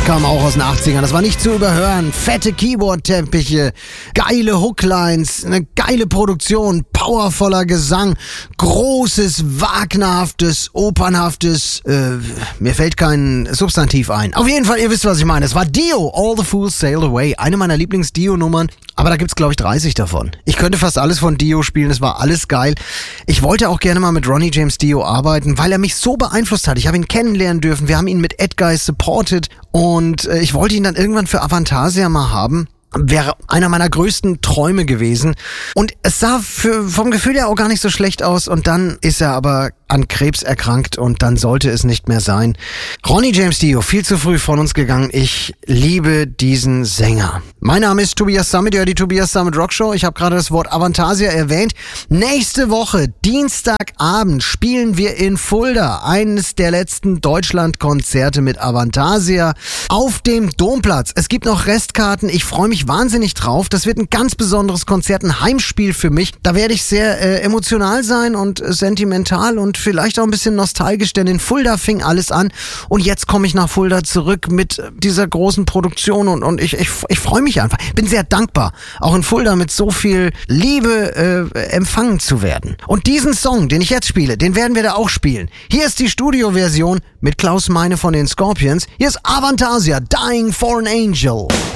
kam auch aus den 80ern. Das war nicht zu überhören. Fette Keyboard-Teppiche, geile Hooklines, eine geile Produktion, powervoller Gesang, großes, wagnerhaftes, opernhaftes, mir fällt kein Substantiv ein. Auf jeden Fall, ihr wisst, was ich meine. Es war Dio, All the Fools Sailed Away. Eine meiner Lieblings-Dio-Nummern. Aber da gibt's, glaube ich, 30 davon. Ich könnte fast alles von Dio spielen. Es war alles geil. Ich wollte auch gerne mal mit Ronnie James Dio arbeiten, weil er mich so beeinflusst hat. Ich habe ihn kennenlernen dürfen. Wir haben ihn mit Edguy supported. Und ich wollte ihn dann irgendwann für Avantasia mal haben. Wäre einer meiner größten Träume gewesen. Und es sah vom Gefühl her auch gar nicht so schlecht aus. Und dann ist er aber an Krebs erkrankt und dann sollte es nicht mehr sein. Ronnie James Dio, viel zu früh von uns gegangen. Ich liebe diesen Sänger. Mein Name ist Tobias Sammet, ja, die Tobias Sammet Rockshow. Ich habe gerade das Wort Avantasia erwähnt. Nächste Woche, Dienstagabend, spielen wir in Fulda eines der letzten Deutschlandkonzerte mit Avantasia auf dem Domplatz. Es gibt noch Restkarten. Ich freue mich wahnsinnig drauf. Das wird ein ganz besonderes Konzert, ein Heimspiel für mich. Da werde ich sehr emotional sein und sentimental und vielleicht auch ein bisschen nostalgisch, denn in Fulda fing alles an und jetzt komme ich nach Fulda zurück mit dieser großen Produktion und ich freue mich einfach. Bin sehr dankbar, auch in Fulda mit so viel Liebe empfangen zu werden. Und diesen Song, den ich jetzt spiele, den werden wir da auch spielen. Hier ist die Studioversion mit Klaus Meine von den Scorpions. Hier ist Avantasia, Dying for an Angel.